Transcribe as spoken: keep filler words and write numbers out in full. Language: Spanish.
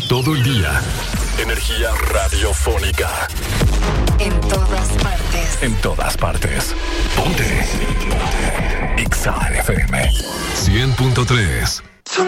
todo el día. Energía radiofónica. En todas partes. En todas partes. Ponte. Ponte. Exa F M. cien punto tres.